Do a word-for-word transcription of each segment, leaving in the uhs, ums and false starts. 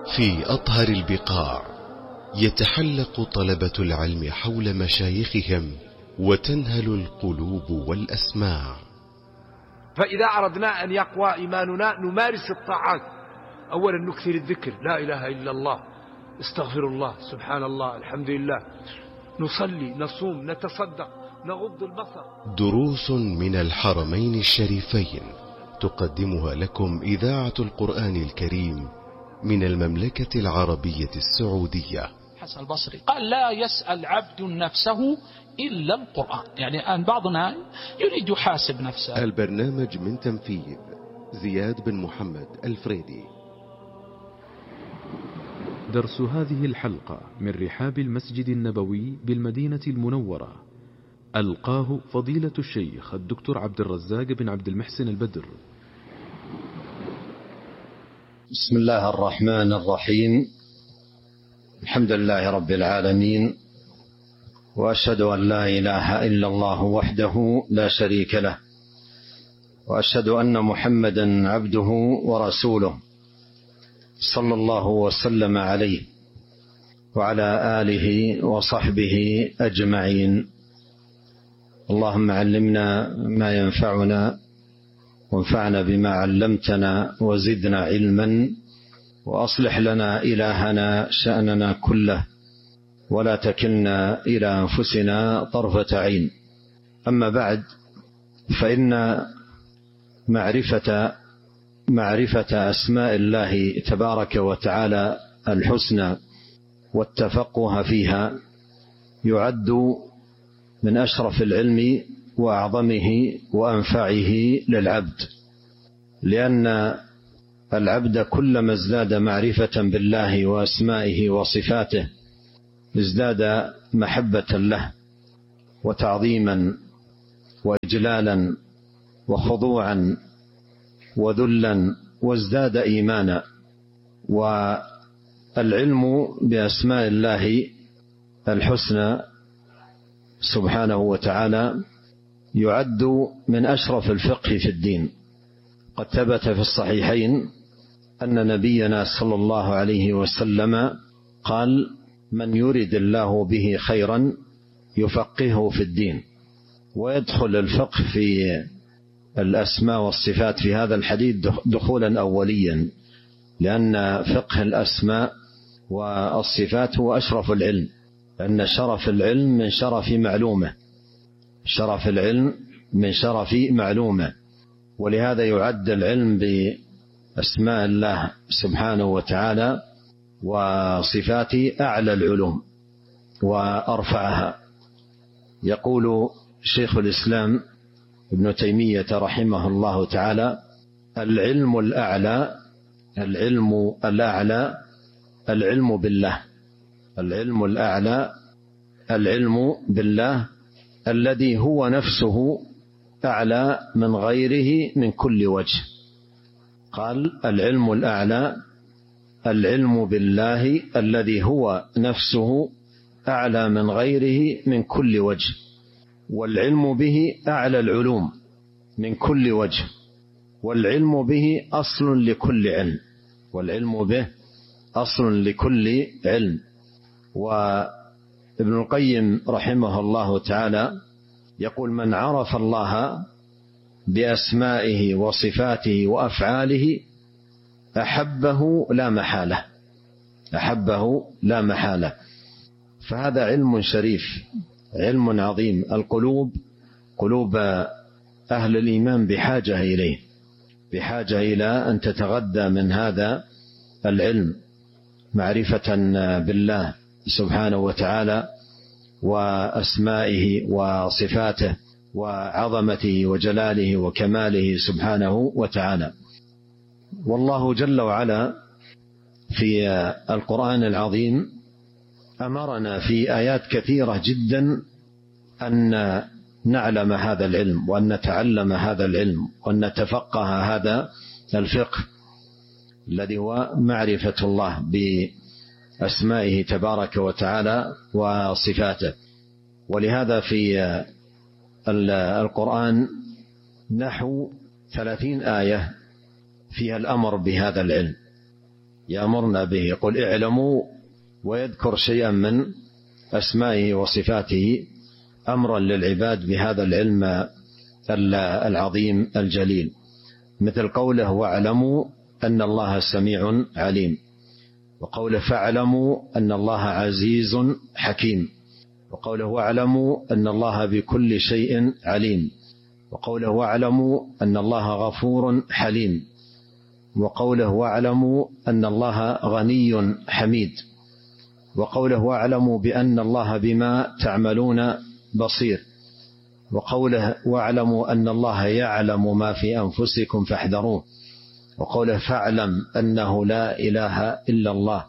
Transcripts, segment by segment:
في أطهر البقاع يتحلق طلبة العلم حول مشايخهم وتنهل القلوب والأسماع. فإذا أردنا أن يقوى إيماننا نمارس الطاعات. أولا نكثر الذكر، لا إله إلا الله، استغفر الله، سبحان الله، الحمد لله، نصلي، نصوم، نتصدق، نغض البصر. دروس من الحرمين الشريفين تقدمها لكم إذاعة القرآن الكريم من المملكة العربية السعودية. حسن البصري قال: لا يسأل عبد نفسه إلا القرآن. يعني الآن بعضنا يريد يحاسب نفسه. البرنامج من تنفيذ زياد بن محمد الفريدي. درس هذه الحلقة من رحاب المسجد النبوي بالمدينة المنورة، ألقاه فضيلة الشيخ الدكتور عبد الرزاق بن عبد المحسن البدر. بسم الله الرحمن الرحيم. الحمد لله رب العالمين، وأشهد أن لا إله إلا الله وحده لا شريك له، وأشهد أن محمدا عبده ورسوله صلى الله وسلم عليه وعلى آله وصحبه أجمعين. اللهم علمنا ما ينفعنا وانفعنا بما علمتنا وزدنا علما، وأصلح لنا إلهنا شأننا كله ولا تكلنا إلى أنفسنا طرفة عين. أما بعد، فإن معرفة معرفة أسماء الله تبارك وتعالى الحسنى والتفقه فيها يعد من أشرف العلم وأعظمه وأنفعه للعبد، لأن العبد كلما ازداد معرفة بالله وأسمائه وصفاته ازداد محبة له وتعظيما وإجلالا وخضوعا وذلا، وازداد إيمانا. والعلم بأسماء الله الحسنى سبحانه وتعالى يعد من أشرف الفقه في الدين. قد ثبت في الصحيحين أن نبينا صلى الله عليه وسلم قال: من يرد الله به خيرا يفقهه في الدين. ويدخل الفقه في الأسماء والصفات في هذا الحديث دخولا أوليا، لأن فقه الأسماء والصفات هو أشرف العلم، لأن شرف العلم من شرف معلومه، شرف العلم من شرف معلومه. ولهذا يعد العلم بأسماء الله سبحانه وتعالى وصفاته أعلى العلوم وأرفعها. يقول شيخ الإسلام ابن تيمية رحمه الله تعالى: العلم الأعلى العلم الأعلى العلم بالله. العلم الأعلى العلم بالله الذي هو نفسه أعلى من غيره من كل وجه. قال: العلم الأعلى العلم بالله الذي هو نفسه أعلى من غيره من كل وجه، والعلم به أعلى العلوم من كل وجه، والعلم به أصل لكل علم، والعلم به أصل لكل علم. وابن القيم رحمه الله تعالى يقول: من عرف الله بأسمائه وصفاته وأفعاله أحبه لا محالة، أحبه لا محالة. فهذا علم شريف، علم عظيم. القلوب قلوب أهل الإيمان بحاجة إليه، بحاجة إلى أن تتغذى من هذا العلم، معرفة بالله سبحانه وتعالى وأسمائه وصفاته وعظمته وجلاله وكماله سبحانه وتعالى. والله جل وعلا في القرآن العظيم أمرنا في آيات كثيرة جدا أن نعلم هذا العلم، وأن نتعلم هذا العلم، وأن نتفقه هذا الفقه الذي هو معرفة الله بأسمائه تبارك وتعالى وصفاته. ولهذا في القرآن نحو ثلاثين آية فيها الأمر بهذا العلم، يأمرنا به. قل اعلموا، ويذكر شيئا من أسمائه وصفاته أمرا للعباد بهذا العلم العظيم الجليل، مثل قوله واعلموا أن الله سميع عليم، وقوله فاعلموا أن الله عزيز حكيم، وقوله واعلموا أن الله بكل شيء عليم، وقوله واعلموا أن الله غفور حليم، وقوله واعلموا أن الله غني حميد، وقوله واعلموا بأن الله بما تعملون بصير، وقوله واعلموا أن الله يعلم ما في أنفسكم فاحذروه، وقوله فاعلم أنه لا إله إلا الله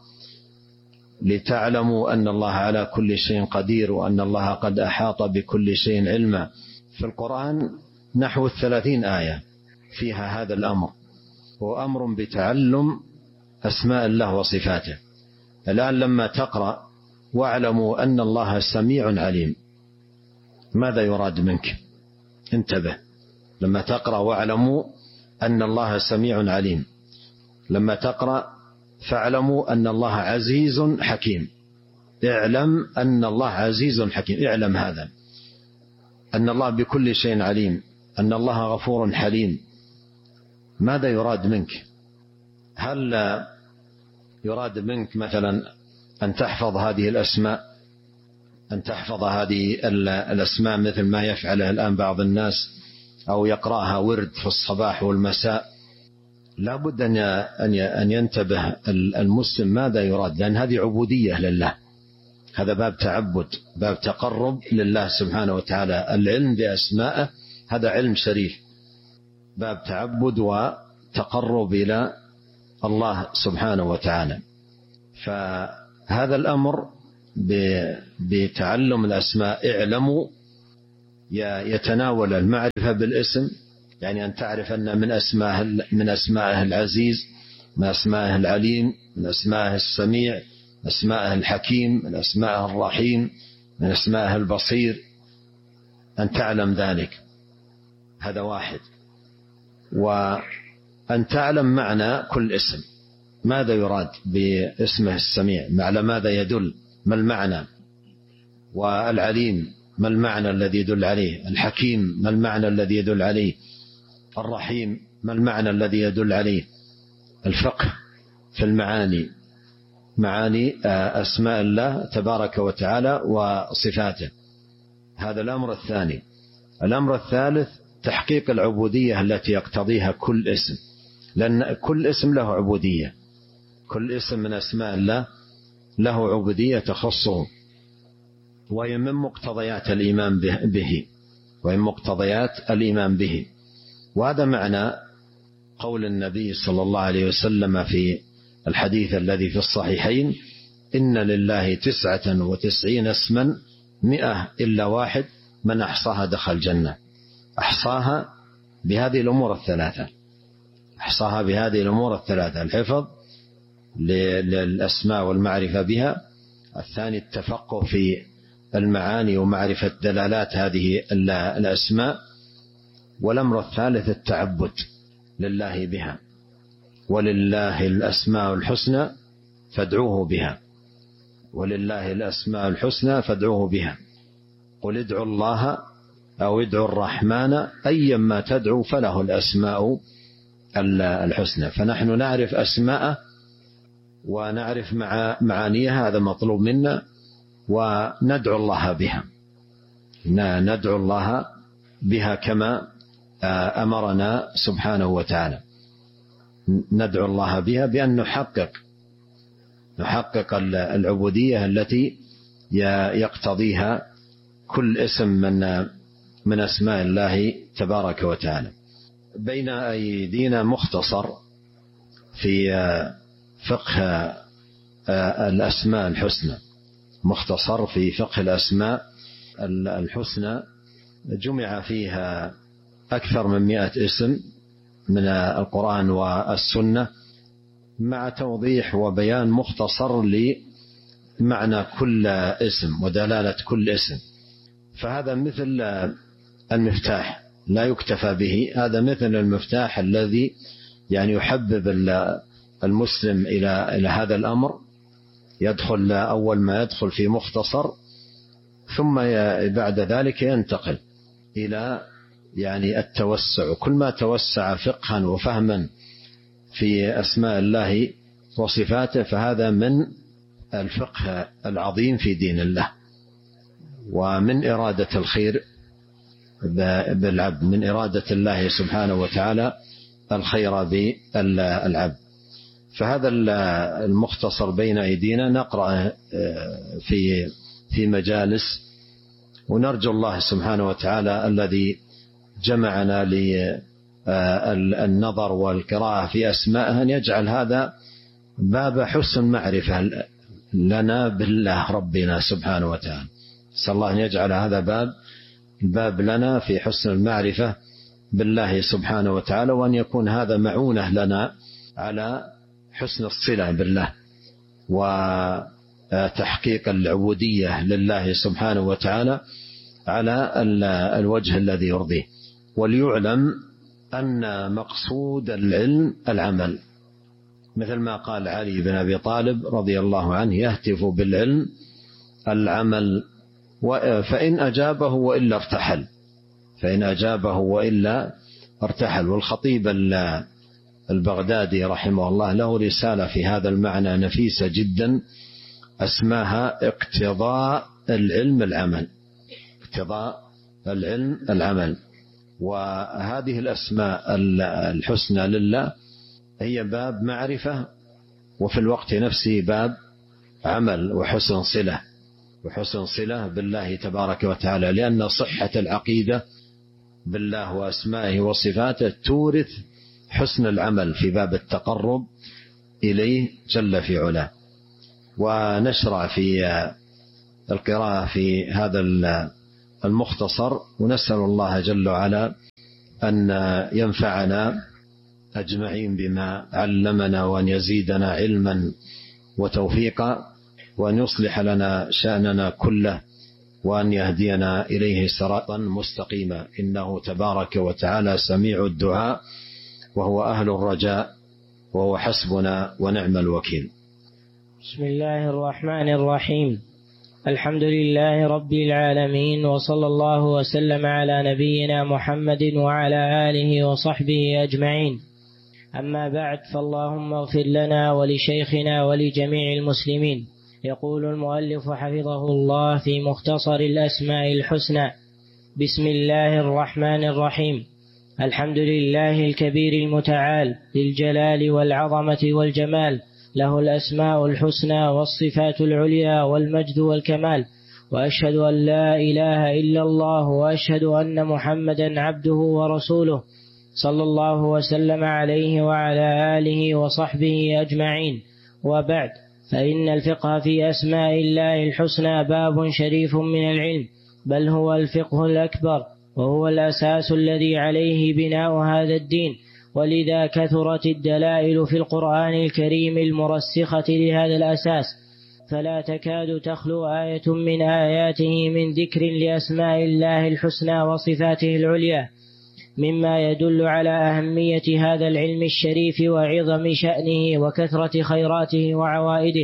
لتعلموا أن الله على كل شيء قدير وأن الله قد أحاط بكل شيء علما. في القرآن نحو الثلاثين آية فيها هذا الأمر، هو أمر بتعلم أسماء الله وصفاته. الآن لما تقرأ واعلموا أن الله سميع عليم، ماذا يراد منك؟ انتبه، لما تقرأ واعلموا أن الله سميع عليم، لما تقرأ فاعلموا أن الله عزيز حكيم، اعلم أن الله عزيز حكيم، اعلم هذا، أن الله بكل شيء عليم، أن الله غفور حليم. ماذا يراد منك؟ هل يراد منك مثلا أن تحفظ هذه الأسماء، أن تحفظ هذه الأسماء مثل ما يفعله الآن بعض الناس، أو يقرأها ورد في الصباح والمساء؟ لا بد أن ينتبه المسلم ماذا يراد، لأن هذه عبودية لله، هذا باب تعبد، باب تقرب لله سبحانه وتعالى. العلم بأسمائه هذا علم شريف، باب تعبد وتقرب إلى الله سبحانه وتعالى. فهذا الأمر بتعلم الأسماء اعلموا يتناول المعرفة بالاسم، يعني أن تعرف أن من أسمائه من أسمائه العزيز، من أسمائه العليم، من أسمائه السميع، من أسمائه الحكيم، من أسمائه الرحيم، من أسمائه البصير، أن تعلم ذلك، هذا واحد. وأن تعلم معنى كل اسم، ماذا يراد باسمه السميع، على ماذا يدل، ما المعنى، والعليم ما المعنى الذي يدل عليه، الحكيم ما المعنى الذي يدل عليه، الرحيم ما المعنى الذي يدل عليه. الفقه في المعاني، معاني أسماء الله تبارك وتعالى وصفاته، هذا الأمر الثاني. الأمر الثالث تحقيق العبودية التي يقتضيها كل اسم، لأن كل اسم له عبودية، كل اسم من أسماء الله له عبودية تخصه، وهي من مقتضيات الإيمان به ومن مقتضيات الإيمان به. وهذا معنى قول النبي صلى الله عليه وسلم في الحديث الذي في الصحيحين: إن لله تسعة وتسعين اسما مئة إلا واحد من أحصاها دخل الجنة. أحصاها بهذه الأمور الثلاثة، أحصاها بهذه الأمور الثلاثة: الحفظ للأسماء والمعرفة بها، الثاني التفقه في المعاني ومعرفة دلالات هذه الأسماء، والأمر الثالث التعبد لله بها. ولله الأسماء الحسنى فادعوه بها، ولله الأسماء الحسنى فادعوه بها، قل ادعوا الله أو ادعوا الرحمن أيما تدعو فله الأسماء الحسنى. فنحن نعرف أسماءه ونعرف معانيها، هذا مطلوب منا، وندعو الله بها، ندعو الله بها كما أمرنا سبحانه وتعالى. ندعو الله بها بأن نحقق نحقق العبودية التي يقتضيها كل اسم من من أسماء الله تبارك وتعالى. بين أيدينا مختصر في فقه الأسماء الحسنى، مختصر في فقه الأسماء الحسنى، جمع فيها أكثر من مئة اسم من القرآن والسنة، مع توضيح وبيان مختصر لمعنى كل اسم ودلالة كل اسم. فهذا مثل المفتاح لا يكتفى به، هذا مثل المفتاح الذي يعني يحبب المسلم إلى إلى هذا الأمر يدخل أول ما يدخل في مختصر، ثم بعد ذلك ينتقل إلى يعني التوسع. كل ما توسع فقها وفهما في أسماء الله وصفاته فهذا من الفقه العظيم في دين الله، ومن إرادة الخير بالعبد، من إرادة الله سبحانه وتعالى الخير بالعبد. فهذا المختصر بين أيدينا نقرأ في في مجالس، ونرجو الله سبحانه وتعالى الذي جمعنا للنظر والقراءة في أسمائه أن يجعل هذا باب حسن معرفة لنا بالله ربنا سبحانه وتعالى. نسأل الله أن يجعل هذا باب الباب لنا في حسن المعرفة بالله سبحانه وتعالى، وأن يكون هذا معونة لنا على حسن الصلة بالله وتحقيق العبودية لله سبحانه وتعالى على الوجه الذي يرضيه. وليعلم أن مقصود العلم العمل، مثل ما قال علي بن أبي طالب رضي الله عنه: يهتف بالعلم العمل، فإن أجابه وإلا ارتحل، فإن أجابه وإلا ارتحل. والخطيب البغدادي رحمه الله له رسالة في هذا المعنى نفيسة جدا اسمها اقتضاء العلم العمل، اقتضاء العلم العمل. وهذه الأسماء الحسنى لله هي باب معرفة، وفي الوقت نفسه باب عمل وحسن صلة، وحسن صلة بالله تبارك وتعالى، لأن صحة العقيدة بالله وأسمائه وصفاته تورث حسن العمل في باب التقرب إليه جل في علاه. ونشرع في القراءة في هذا المختصر، ونسأل الله جل وعلا أن ينفعنا أجمعين بما علمنا، وأن يزيدنا علما وتوفيقا، وأن يصلح لنا شأننا كله، وأن يهدينا إليه صراطا مستقيما، إنه تبارك وتعالى سميع الدعاء وهو أهل الرجاء، وهو حسبنا ونعم الوكيل. بسم الله الرحمن الرحيم. الحمد لله رب العالمين، وصلى الله وسلم على نبينا محمد وعلى آله وصحبه أجمعين. أما بعد، فاللهم اغفر لنا ولشيخنا ولجميع المسلمين. يقول المؤلف حفظه الله في مختصر الأسماء الحسنى: بسم الله الرحمن الرحيم. الحمد لله الكبير المتعال ذي الجلال والعظمة والجمال، له الأسماء الحسنى والصفات العليا والمجد والكمال. وأشهد أن لا إله إلا الله، وأشهد أن محمدا عبده ورسوله، صلى الله وسلم عليه وعلى آله وصحبه أجمعين. وبعد، فإن الفقه في أسماء الله الحسنى باب شريف من العلم، بل هو الفقه الأكبر، وهو الأساس الذي عليه بناء هذا الدين. ولذا كثرت الدلائل في القرآن الكريم المرسخة لهذا الأساس، فلا تكاد تخلو آية من آياته من ذكر لأسماء الله الحسنى وصفاته العليا، مما يدل على أهمية هذا العلم الشريف وعظم شأنه وكثرة خيراته وعوائده،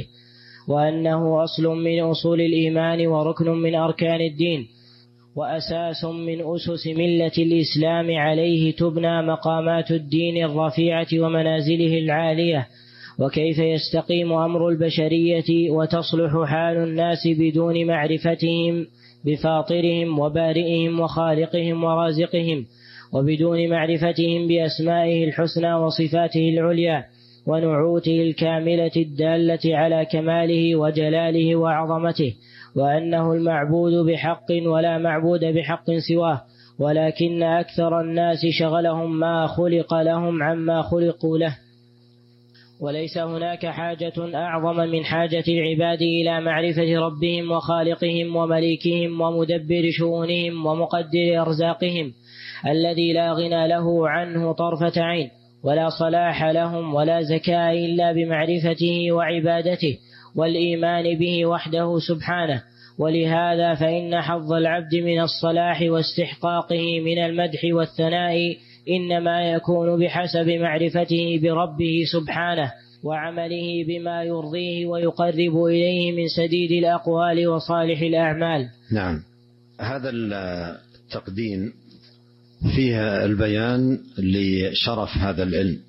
وأنه أصل من أصول الإيمان وركن من أركان الدين، وأساس من أسس ملة الإسلام. عليه تبنى مقامات الدين الرفيعة ومنازله العالية. وكيف يستقيم أمر البشرية وتصلح حال الناس بدون معرفتهم بفاطرهم وبارئهم وخالقهم ورازقهم، وبدون معرفتهم بأسمائه الحسنى وصفاته العليا ونعوته الكاملة الدالة على كماله وجلاله وعظمته، وأنه المعبود بحق ولا معبود بحق سواه. ولكن أكثر الناس شغلهم ما خلق لهم عما خلقوا له، وليس هناك حاجة أعظم من حاجة العباد إلى معرفة ربهم وخالقهم ومليكهم ومدبر شؤونهم ومقدر أرزاقهم، الذي لا غنى له عنه طرفة عين، ولا صلاح لهم ولا زكاة إلا بمعرفته وعبادته والإيمان به وحده سبحانه. ولهذا فإن حظ العبد من الصلاح واستحقاقه من المدح والثناء إنما يكون بحسب معرفته بربه سبحانه، وعمله بما يرضيه ويقرب إليه من سديد الأقوال وصالح الأعمال. نعم، هذا التقديم فيها البيان لشرف هذا العلم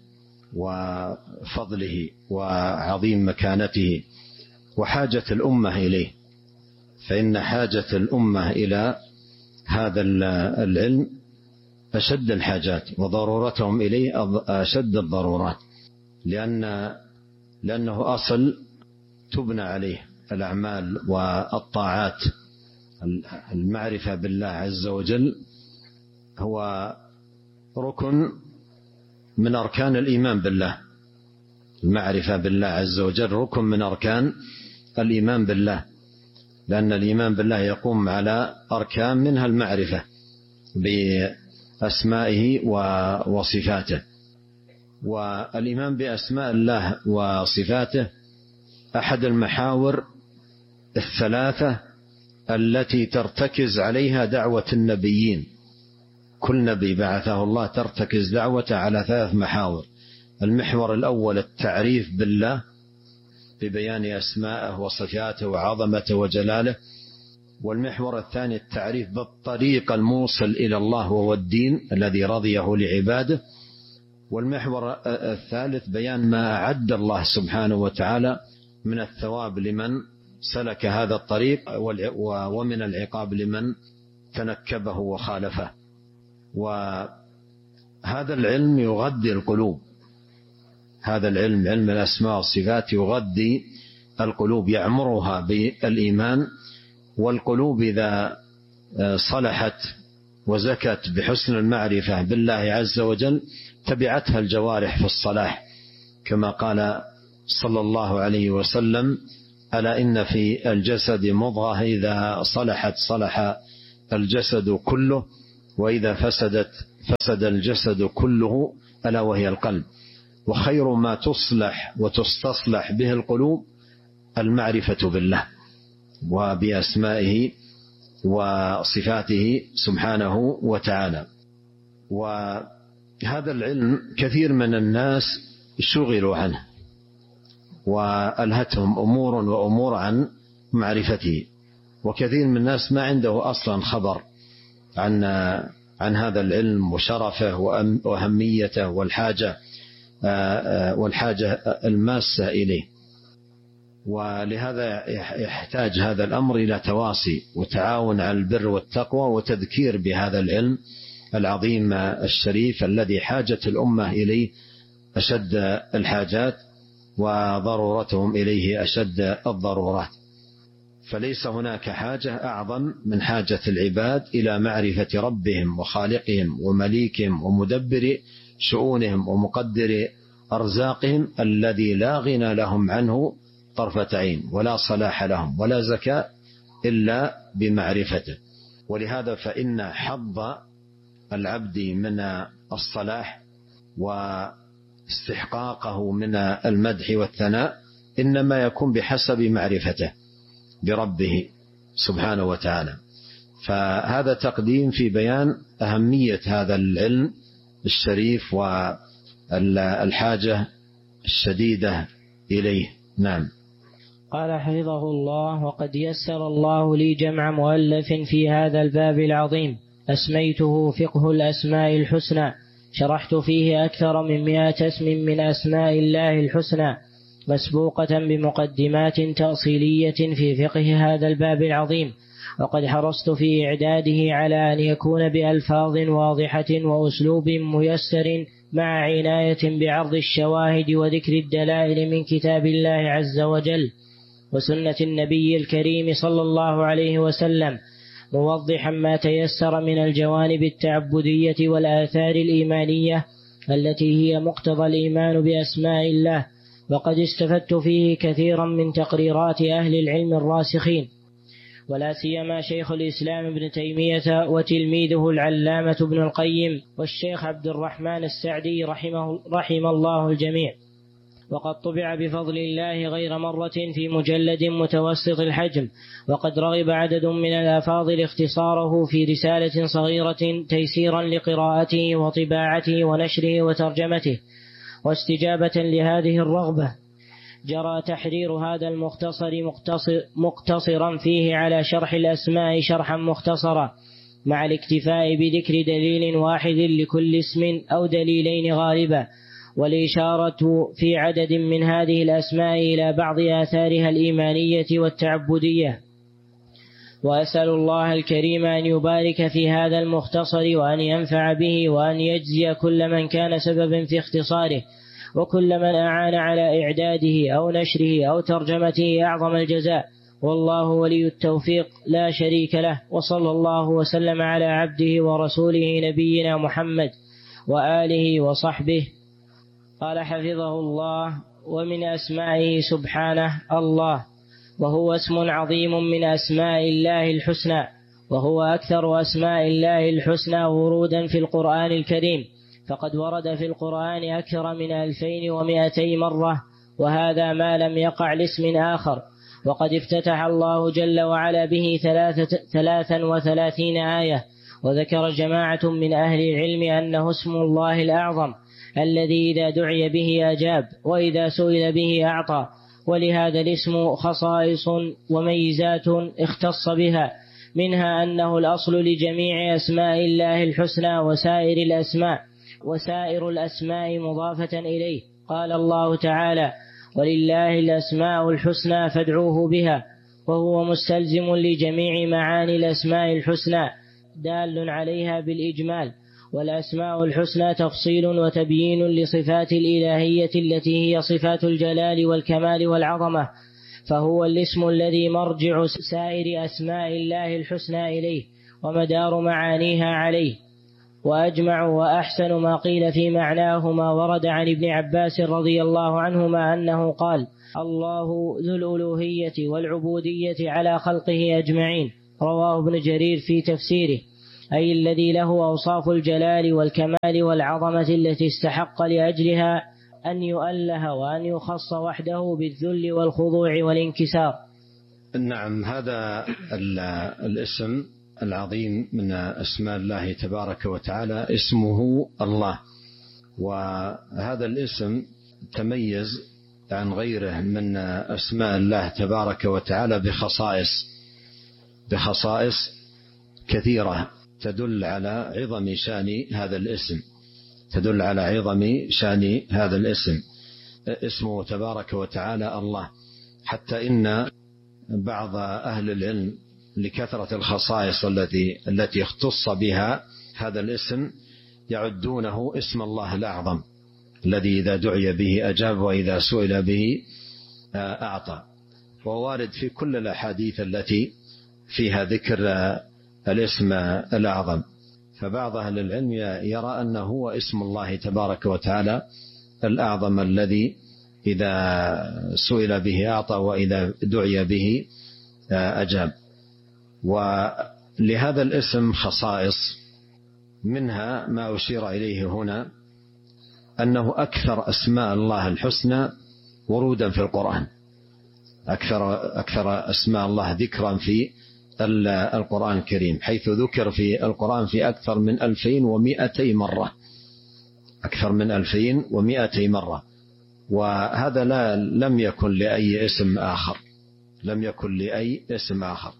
وفضله وعظيم مكانته وحاجة الأمة إليه، فإن حاجة الأمة إلى هذا العلم أشد الحاجات، وضرورتهم إليه أشد الضرورات، لأن لأنه أصل تبنى عليه الأعمال والطاعات. المعرفة بالله عز وجل هو ركن من أركان الإيمان بالله. المعرفة بالله عز وجل ركن من أركان الإيمان بالله، لأن الإيمان بالله يقوم على أركان منها المعرفة بأسمائه وصفاته. والإيمان بأسماء الله وصفاته أحد المحاور الثلاثة التي ترتكز عليها دعوة النبيين. كل نبي بعثه الله ترتكز دعوته على ثلاث محاور. المحور الأول التعريف بالله ببيان أسمائه وصفاته وعظمته وجلاله، والمحور الثاني التعريف بالطريق الموصل إلى الله وهو الدين الذي رضيه لعباده، والمحور الثالث بيان ما أعد الله سبحانه وتعالى من الثواب لمن سلك هذا الطريق ومن العقاب لمن تنكبه وخالفه. وهذا العلم يغذي القلوب، هذا العلم علم الأسماء والصفات يغذي القلوب، يعمرها بالإيمان. والقلوب إذا صلحت وزكت بحسن المعرفة بالله عز وجل تبعتها الجوارح في الصلاح، كما قال صلى الله عليه وسلم: ألا إن في الجسد مضغة إذا صلحت صلح الجسد كله، وإذا فسدت فسد الجسد كله، ألا وهي القلب. وخير ما تصلح وتستصلح به القلوب المعرفة بالله وبأسمائه وصفاته سبحانه وتعالى. وهذا العلم كثير من الناس شغلوا عنه وألهتهم أمور وأمور عن معرفته، وكثير من الناس ما عنده أصلا خبر عن عن هذا العلم وشرفه وأهميته والحاجة والحاجة الماسة إليه. ولهذا يحتاج هذا الأمر إلى تواصي وتعاون على البر والتقوى وتذكير بهذا العلم العظيم الشريف الذي حاجة الأمة إليه أشد الحاجات وضرورتهم إليه أشد الضرورات. فليس هناك حاجة أعظم من حاجة العباد إلى معرفة ربهم وخالقهم ومليكهم ومدبر شؤونهم ومقدر أرزاقهم الذي لا غنى لهم عنه طرفة عين، ولا صلاح لهم ولا زكاة إلا بمعرفته. ولهذا فإن حظ العبد من الصلاح واستحقاقه من المدح والثناء إنما يكون بحسب معرفته بربه سبحانه وتعالى. فهذا تقديم في بيان أهمية هذا العلم الشريف والحاجة الشديدة إليه. نعم. قال حفظه الله: وقد يسر الله لي جمع مؤلف في هذا الباب العظيم أسميته فقه الأسماء الحسنى، شرحت فيه أكثر من مئة اسم من أسماء الله الحسنى، مسبوقة بمقدمات تأصيلية في فقه هذا الباب العظيم. وقد حرصت في إعداده على أن يكون بألفاظ واضحة وأسلوب ميسر مع عناية بعرض الشواهد وذكر الدلائل من كتاب الله عز وجل وسنة النبي الكريم صلى الله عليه وسلم، موضحا ما تيسر من الجوانب التعبدية والآثار الإيمانية التي هي مقتضى الإيمان بأسماء الله. وقد استفدت فيه كثيرا من تقريرات أهل العلم الراسخين، ولا سيما شيخ الإسلام ابن تيمية وتلميذه العلامة ابن القيم والشيخ عبد الرحمن السعدي رحمه, رحمه الله الجميع. وقد طبع بفضل الله غير مرة في مجلد متوسط الحجم، وقد رغب عدد من الأفاضل اختصاره في رسالة صغيرة تيسيرا لقراءته وطباعته ونشره وترجمته. واستجابة لهذه الرغبة جرى تحرير هذا المختصر مقتصر مقتصرا فيه على شرح الأسماء شرحا مختصرا، مع الاكتفاء بذكر دليل واحد لكل اسم أو دليلين غالبا، والإشارة في عدد من هذه الأسماء إلى بعض آثارها الإيمانية والتعبدية. وأسأل الله الكريم أن يبارك في هذا المختصر وأن ينفع به وأن يجزي كل من كان سببا في اختصاره وكل من أعان على إعداده أو نشره أو ترجمته أعظم الجزاء، والله ولي التوفيق لا شريك له. وصلى الله وسلم على عبده ورسوله نبينا محمد وآله وصحبه. قال حفظه الله: ومن أسمائه سبحانه الله، وهو اسم عظيم من أسماء الله الحسنى، وهو أكثر أسماء الله الحسنى ورودا في القرآن الكريم، فقد ورد في القرآن أكثر من ألفين ومائتي مرة، وهذا ما لم يقع لاسم آخر. وقد افتتح الله جل وعلا به ثلاثا وثلاثين آية، وذكر جماعة من أهل العلم أنه اسم الله الأعظم الذي إذا دعي به أجاب وإذا سئل به أعطى. ولهذا الاسم خصائص وميزات اختص بها، منها أنه الأصل لجميع أسماء الله الحسنى وسائر الأسماء وسائر الأسماء مضافة إليه. قال الله تعالى: ولله الأسماء الحسنى فادعوه بها، وهو مستلزم لجميع معاني الأسماء الحسنى دال عليها بالإجمال. والأسماء الحسنى تفصيل وتبيين لصفات الإلهية التي هي صفات الجلال والكمال والعظمة، فهو الاسم الذي مرجع سائر أسماء الله الحسنى إليه ومدار معانيها عليه. وأجمع وأحسن ما قيل في معناه ما ورد عن ابن عباس رضي الله عنهما أنه قال: الله ذو الألوهية والعبودية على خلقه أجمعين. رواه ابن جرير في تفسيره، أي الذي له أوصاف الجلال والكمال والعظمة التي استحق لأجلها أن يؤله وأن يخص وحده بالذل والخضوع والانكسار. نعم، هذا الاسم العظيم من أسماء الله تبارك وتعالى اسمه الله، وهذا الاسم تميز عن غيره من أسماء الله تبارك وتعالى بخصائص بخصائص كثيرة تدل على عظم شان هذا الاسم تدل على عظم شان هذا الاسم اسمه تبارك وتعالى الله، حتى إن بعض أهل العلم لكثرة الخصائص التي التي اختص بها هذا الاسم يعدونه اسم الله الأعظم الذي إذا دعي به أجاب وإذا سئل به أعطى. ووارد في كل الأحاديث التي فيها ذكر الاسم الأعظم. فبعض أهل العلم يرى أنه هو اسم الله تبارك وتعالى الأعظم الذي إذا سئل به أعطى وإذا دعي به أجاب. ولهذا الاسم خصائص، منها ما أشير إليه هنا أنه أكثر أسماء الله الحسنى ورودا في القرآن، أكثر, أكثر أسماء الله ذكرا في القرآن الكريم، حيث ذكر في القرآن في أكثر من ألفين ومائتي مرة أكثر من ألفين ومائتي مرة. وهذا لا لم يكن لأي اسم آخر لم يكن لأي اسم آخر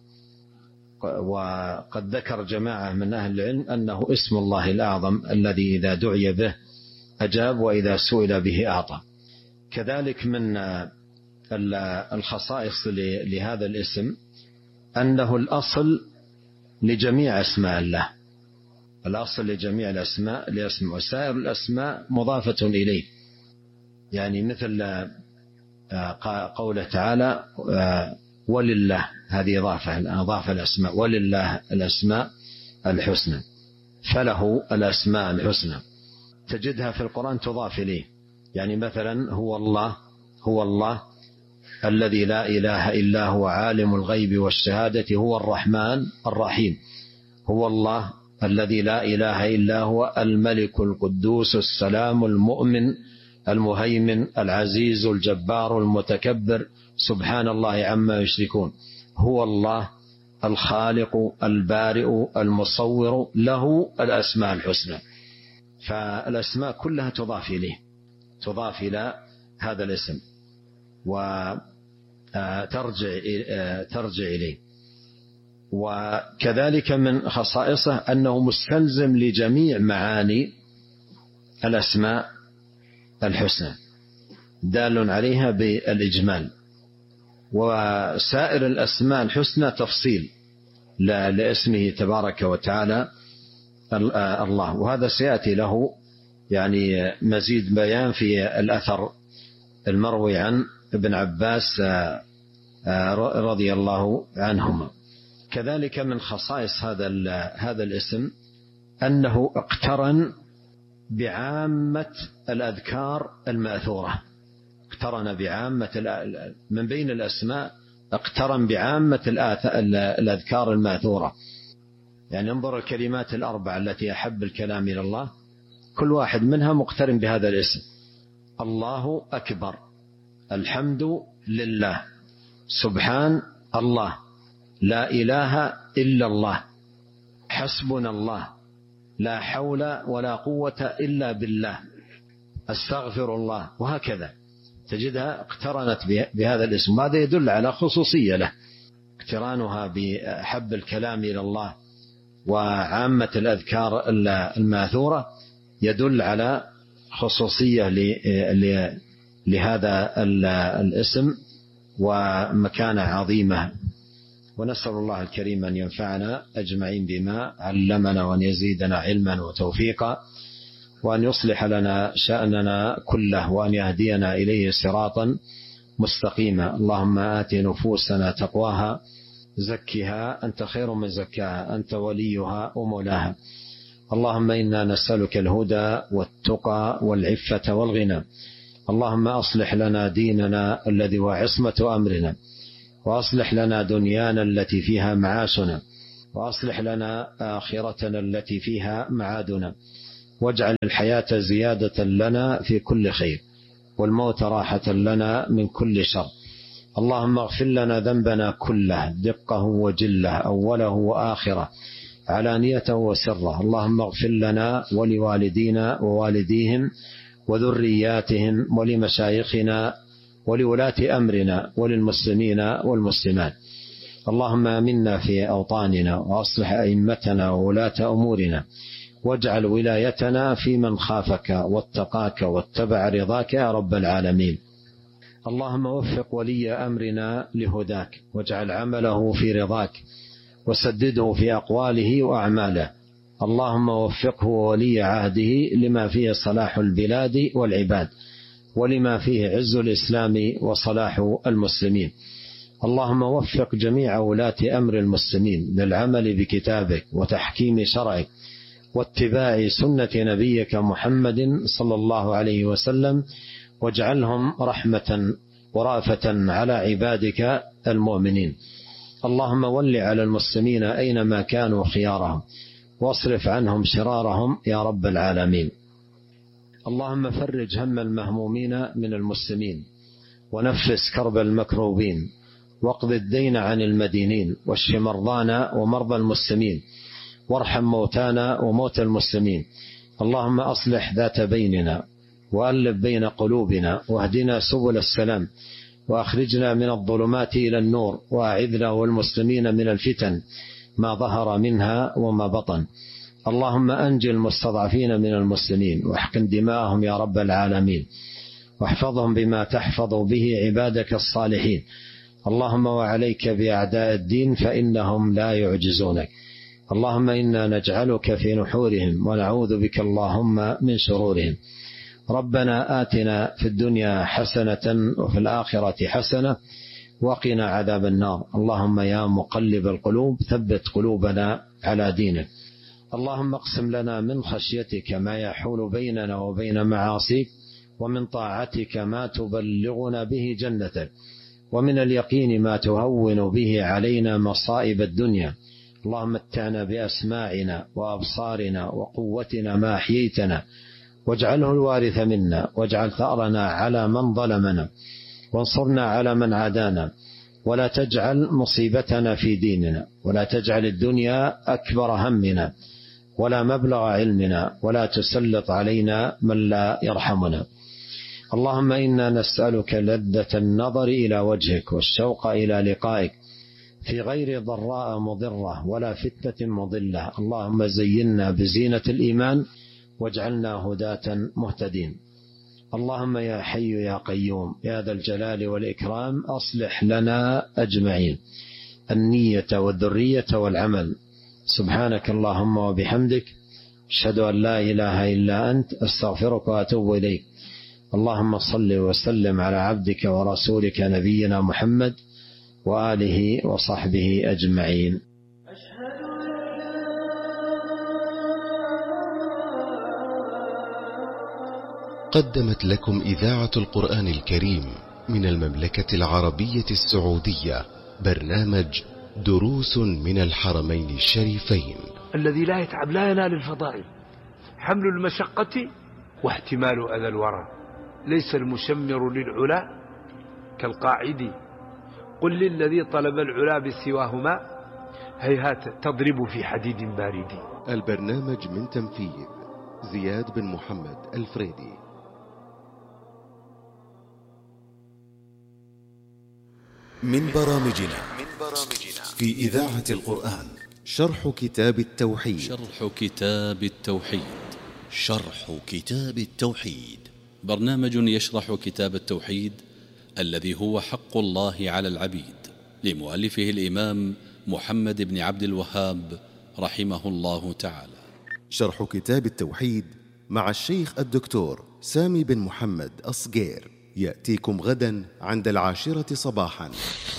وقد ذكر جماعة من أهل العلم أنه اسم الله الأعظم الذي إذا دعي به أجاب وإذا سئل به أعطى. كذلك من الخصائص لهذا الاسم أنه الأصل لجميع أسماء الله الأصل لجميع الأسماء لاسم وسائر الأسماء مضافة إليه، يعني مثل قوله تعالى ولله، هذه إضافة أضاف الأسماء، ولله الأسماء الحسنى، فله الأسماء الحسنى، تجدها في القرآن تضاف إليه. يعني مثلا هو الله هو الله الذي لا إله إلا هو عالم الغيب والشهادة هو الرحمن الرحيم. هو الله الذي لا إله إلا هو الملك القدوس السلام المؤمن المهيمن العزيز الجبار المتكبر سبحان الله عما يشركون. هو الله الخالق البارئ المصور، له الأسماء الحسنى. فالأسماء كلها تضاف إليه، تضاف إلى هذا الاسم وترجع ترجع إليه. وكذلك من خصائصه أنه مستلزم لجميع معاني الأسماء الحسنى، دال عليها بالإجمال، وسائر الأسماء الحسنى تفصيل لاسمه تبارك وتعالى الله. وهذا سيأتي له يعني مزيد بيان في الأثر المروي عن ابن عباس رضي الله عنهما. كذلك من خصائص هذا هذا الاسم أنه اقترن بعامة الأذكار المأثورة، اقترن بعامة من بين الأسماء، اقترن بعامة الأذكار المأثورة. يعني انظر الكلمات الأربع التي أحب الكلام إلى الله، كل واحد منها مقترن بهذا الاسم: الله أكبر، الحمد لله، سبحان الله، لا إله إلا الله، حسبنا الله، لا حول ولا قوة إلا بالله، أستغفر الله، وهكذا تجدها اقترنت بهذا الاسم. هذا يدل على خصوصية له، اقترانها بحب الكلام إلى الله وعامة الأذكار الماثورة يدل على خصوصية لهذا الاسم ومكانة عظيمة. ونسأل الله الكريم أن ينفعنا أجمعين بما علمنا، وأن يزيدنا علما وتوفيقا، وأن يصلح لنا شأننا كله، وأن يهدينا إليه صراطا مستقيما. اللهم آت نفوسنا تقواها، زكها أنت خير من زكاها، أنت وليها ومولاها. اللهم إنا نسألك الهدى والتقى والعفة والغنى. اللهم أصلح لنا ديننا الذي هو عصمة أمرنا، وأصلح لنا دنيانا التي فيها معاشنا، وأصلح لنا آخرتنا التي فيها معادنا، واجعل الحياة زيادة لنا في كل خير، والموت راحة لنا من كل شر. اللهم اغفر لنا ذنبنا كله، دقه وجله، أوله وآخره، علانيته وسره. اللهم اغفر لنا ولوالدينا ووالديهم وذرياتهم ولمشايخنا ولولاة أمرنا وللمسلمين والمسلمات. اللهم آمنا في أوطاننا، وأصلح أئمتنا وولاة أمورنا، واجعل ولايتنا في من خافك واتقاك واتبع رضاك يا رب العالمين. اللهم وفق ولي أمرنا لهداك، واجعل عمله في رضاك، وسدده في أقواله وأعماله. اللهم وفقه وولي عهده لما فيه صلاح البلاد والعباد، ولما فيه عز الإسلام وصلاح المسلمين. اللهم وفق جميع ولاة أمر المسلمين للعمل بكتابك وتحكيم شرعك واتباع سنة نبيك محمد صلى الله عليه وسلم، واجعلهم رحمة ورافة على عبادك المؤمنين. اللهم ول على المسلمين أينما كانوا خيارهم، واصرف عنهم شرارهم يا رب العالمين. اللهم فرج هم المهمومين من المسلمين، ونفس كرب المكروبين، واقض الدين عن المدينين، واشف مرضانا ومرضى المسلمين، وارحم موتانا وموتى المسلمين. اللهم أصلح ذات بيننا، وألف بين قلوبنا، واهدنا سبل السلام، وأخرجنا من الظلمات إلى النور، وأعذنا والمسلمين من الفتن ما ظهر منها وما بطن. اللهم أنجي المستضعفين من المسلمين، واحقن دماءهم يا رب العالمين، واحفظهم بما تحفظ به عبادك الصالحين. اللهم وعليك بأعداء الدين فإنهم لا يعجزونك. اللهم إنا نجعلك في نحورهم، ونعوذ بك اللهم من شرورهم. ربنا آتنا في الدنيا حسنة وفي الآخرة حسنة وقنا عذاب النار. اللهم يا مقلب القلوب ثبت قلوبنا على دينك. اللهم اقسم لنا من خشيتك ما يحول بيننا وبين معاصيك، ومن طاعتك ما تبلغنا به جنتك، ومن اليقين ما تهون به علينا مصائب الدنيا. اللهم متعنا بأسماعنا وأبصارنا وقوتنا ما أحييتنا، واجعله الوارث منا، واجعل ثأرنا على من ظلمنا، وانصرنا على من عادانا، ولا تجعل مصيبتنا في ديننا، ولا تجعل الدنيا أكبر همنا ولا مبلغ علمنا، ولا تسلط علينا من لا يرحمنا. اللهم إنا نسألك لذة النظر إلى وجهك والشوق إلى لقائك في غير ضراء مضرة ولا فتنة مضلة. اللهم زينا بزينة الإيمان واجعلنا هداة مهتدين. اللهم يا حي يا قيوم يا ذا الجلال والإكرام أصلح لنا أجمعين النية والذرية والعمل. سبحانك اللهم وبحمدك أشهد أن لا إله إلا أنت أستغفرك وأتوب إليك. اللهم صل وسلم على عبدك ورسولك نبينا محمد وآله وصحبه أجمعين. قدمت لكم إذاعة القرآن الكريم من المملكة العربية السعودية برنامج دروس من الحرمين الشريفين. الذي لا يتعب لا ينال الفضائل. حمل المشقة واحتمال أذى الورى. ليس المشمر للعلا كالقاعد. قل للذي طلب العلا بسواهما هيهات تضرب في حديد بارد. البرنامج من تنفيذ زياد بن محمد الفريدي. من برامجنا في إذاعة القرآن شرح كتاب التوحيد. شرح كتاب التوحيد شرح كتاب التوحيد برنامج يشرح كتاب التوحيد الذي هو حق الله على العبيد، لمؤلفه الإمام محمد بن عبد الوهاب رحمه الله تعالى. شرح كتاب التوحيد مع الشيخ الدكتور سامي بن محمد أصغير يأتيكم غدا عند العاشرة صباحا.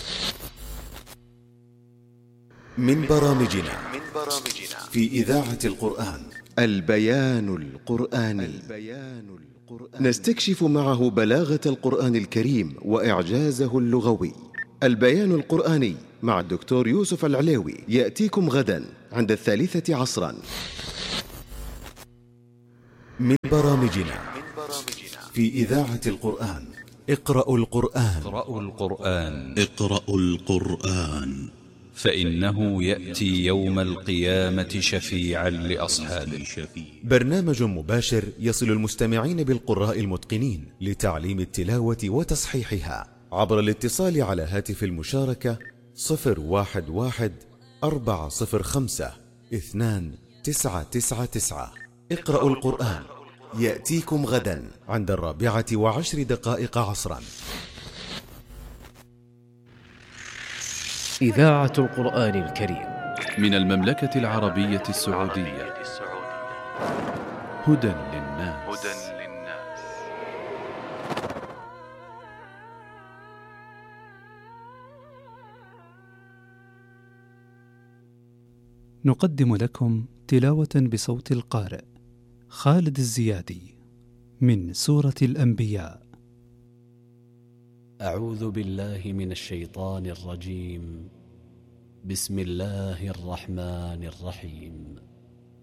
من برامجنا في إذاعة القرآن البيان القرآني. نستكشف معه بلاغة القرآن الكريم وإعجازه اللغوي. البيان القرآني مع الدكتور يوسف العليوي يأتيكم غدا عند الثالثة عصرا. من برامجنا في إذاعة القرآن اقرأوا القرآن اقرأوا القرآن اقرأوا القرآن فإنه يأتي يوم القيامة شفيعا لأصحابه. برنامج مباشر يصل المستمعين بالقراء المتقنين لتعليم التلاوة وتصحيحها عبر الاتصال على هاتف المشاركة صفر واحد واحد أربعة صفر خمسة اثنان تسعة تسعة تسعة. اقرأوا القرآن يأتيكم غدا عند الرابعة وعشر دقائق عصرا. إذاعة القرآن الكريم من المملكة العربية السعودية. هدى للناس. نقدم لكم تلاوة بصوت القارئ خالد الزيادي من سورة الأنبياء. أعوذ بالله من الشيطان الرجيم. بسم الله الرحمن الرحيم.